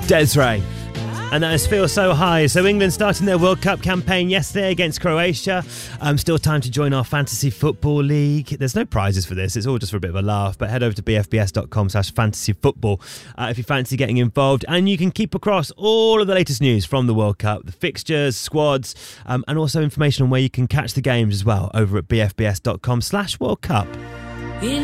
Desiree. And that is Feel So High. So England starting their World Cup campaign yesterday against Croatia. Still time to join our Fantasy Football League. There's no prizes for this. It's all just for a bit of a laugh. But head over to bfbs.com/fantasyfootball if you fancy getting involved. And you can keep across all of the latest news from the World Cup, the fixtures, squads, and also information on where you can catch the games as well over at bfbs.com/World Cup.